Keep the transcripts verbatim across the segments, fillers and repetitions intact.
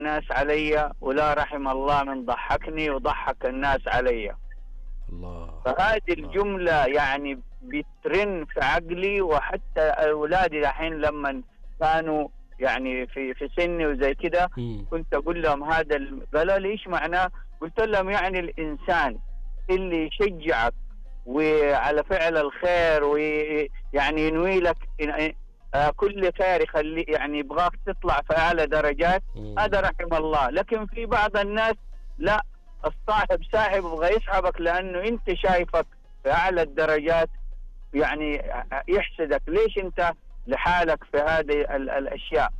الناس علي ولا رحم الله من ضحكني وضحك الناس علي. الله. فهذه الله. الجملة يعني بترن في عقلي، وحتى أولادي الحين لما كانوا يعني في في سني وزي كده كنت أقول لهم هذا، قالوا لي إيش معناه؟ قلت لهم يعني الإنسان اللي يشجعك وعلى فعل الخير ويعني ينوي لك كل خير، يخلي يعني يبغاك تطلع في أعلى درجات، هذا رحم الله. لكن في بعض الناس لا، الصاحب ساحب يبغى يسحبك لأنه أنت شايفك في أعلى الدرجات، يعني يحسدك ليش أنت لحالك في هذه الأشياء.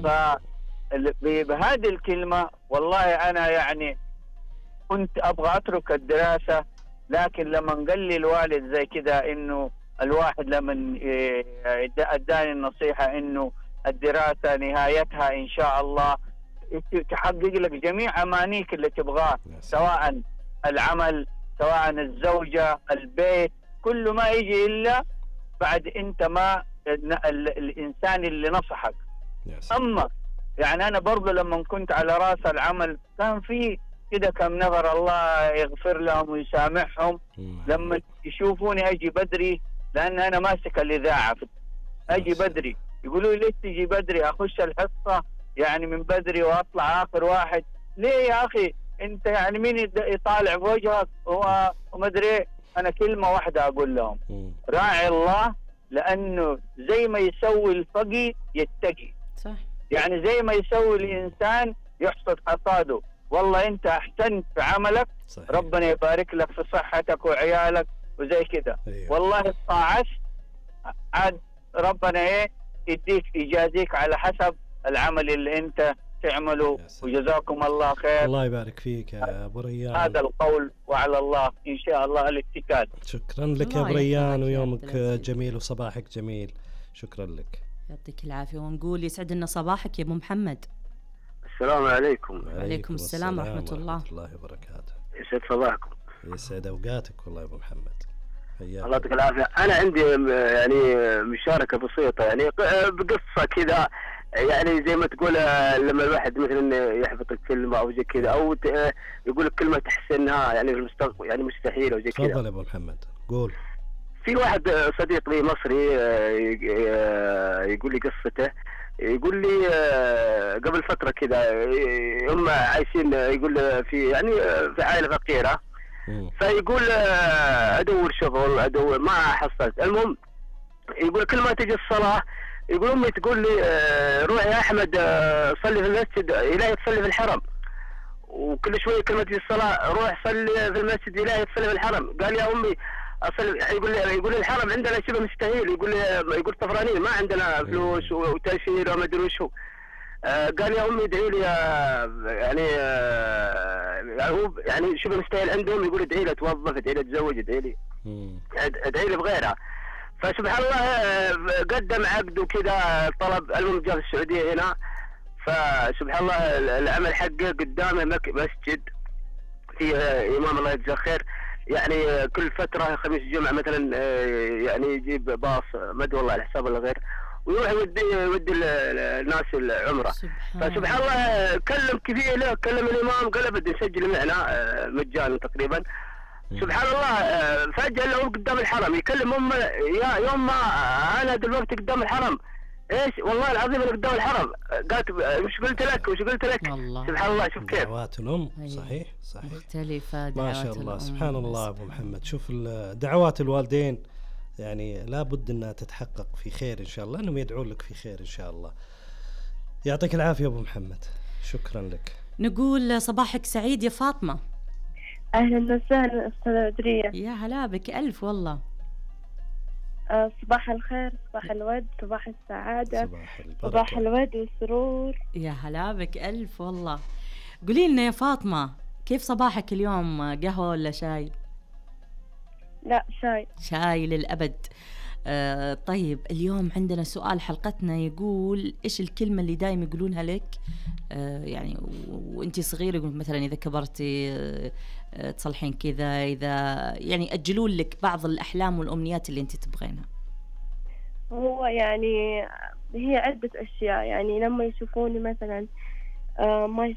فبهذه الكلمة والله أنا يعني كنت أبغى أترك الدراسة، لكن لما قال لي الوالد زي كده إنه الواحد لما اداني النصيحة إنه الدراسة نهايتها إن شاء الله تحقق لك جميع أمانيك اللي تبغاه، سواء العمل سواء الزوجة البيت، كل ما يجي إلا بعد أنت ما الإنسان اللي نصحك. أما يعني أنا برضو لما كنت على رأس العمل كان في كده كم نفر الله يغفر لهم ويسامحهم لما يشوفوني أجي بدري، لأن أنا ماسك الإذاعة، أجي بدري يقولوا لي ليش تجي بدري؟ أخش الحصة يعني من بدري وأطلع آخر واحد. ليه يا أخي أنت يعني مين يطالع في وجهك وما أدري؟ أنا كلمة واحدة أقول لهم، راعي الله، لأنه زي ما يسوي الفقي يتقي، صح. يعني زي ما يسوي الإنسان يحصد حصاده. والله أنت أحسنت في عملك، صحيح. ربنا يبارك لك في صحتك وعيالك وزي كده، أيوه. والله الطاعة عاد ربنا إيه يديك يجازيك على حسب العمل اللي أنت تعمله، وجزاكم الله خير. الله يبارك فيك يا أبو ريان. هذا القول وعلى الله إن شاء الله الاتكال. شكرا لك يا أبو ريان، ويومك جميل وصباحك جميل. شكرا لك، يعطيك العافية. ونقول يسعد لنا صباحك يا أبو محمد. السلام عليكم. وعليكم السلام ورحمة الله. ورحمة الله وبركاته. يسعد صباحكم. يسعد أوقاتك والله يا أبو محمد. الله يعطيك العافية. أنا عندي يعني مشاركة بسيطة، يعني بقصة كذا، يعني زي ما تقول لما الواحد مثلا يحفظ الكلمة أو زي كذا، أو يقول لك كلمة تحسنها يعني في المستقبل يعني مستحيل أو زي كذا. تفضل يا أبو محمد قول. في واحد صديق لي مصري يقول لي قصته، يقول لي قبل فترة كذا هم عايشين، يقول في يعني في عائلة فقيرة، فيقول أدور شغل أدور ما حصلت. المهم يقول كل ما تجي الصلاة يقول أمي تقول لي روح يا أحمد صلي في المسجد إلهي تصلي في الحرم، وكل شوية كل ما تجي الصلاة روح صلي في المسجد إلهي تصلي في الحرم. قال يا أمي أصل يقول لي يقول الحرم عندنا شبه مستحيل، يقول لي يقول طفرانين ما عندنا فلوس وتأشيرة وما أدري وشو. آه قال يا أمي ادعي لي يعني آه هو يعني شبه مستحيل عندهم، يقول ادعي لي اتوظف ادعي لي اتزوج ادعي لي ادعي لي بغيرها. فسبحان الله قدم عقد وكذا طلب، المهم جاء في السعودية هنا، فسبحان الله العمل حقه قدامه مسجد فيه إمام الله يجزاه خير، يعني كل فترة خميس جمعة مثلا يعني يجيب باص مد والله على حساب ولا غير، ويروح يودي يودي الناس العمرة. فسبحان الله كلم كثير له، كلم الإمام قال بدي نسجل معنا مجانا تقريبا. سبحان الله فجأة له قدام الحرم يكلم أمه، يا يوم ما أنا دلوقتي قدام الحرم، ايش والله العظيم انا قدام الحرم. قالت وش قلت لك وش قلت لك الله. سبحان الله شوف كيف دعوات الام. صحيح صحيح مختلفه دعوات ما شاء الله الأم. سبحان الله ابو محمد. شوف دعوات الوالدين يعني لابد انها تتحقق في خير ان شاء الله، انهم يدعون لك في خير ان شاء الله. يعطيك العافيه ابو محمد، شكرا لك. نقول صباحك سعيد يا فاطمه. اهلا وسهلا استاذه بدريه. يا هلا بك الف والله. صباح الخير، صباح الود، صباح السعادة، صباح, صباح الود والسرور. يا هلا بك ألف والله. قولي لنا يا فاطمة كيف صباحك اليوم، قهوة ولا شاي؟ لا شاي. شاي للأبد. آه طيب اليوم عندنا سؤال حلقتنا يقول إيش الكلمة اللي دايم يقولونها لك آه يعني وانتي صغيرة، يقول مثلا إذا كبرتي آه تصلحين كذا، إذا يعني أجلون لك بعض الأحلام والأمنيات اللي انتي تبغينها. هو يعني هي عدة أشياء، يعني لما يشوفوني مثلا آه ما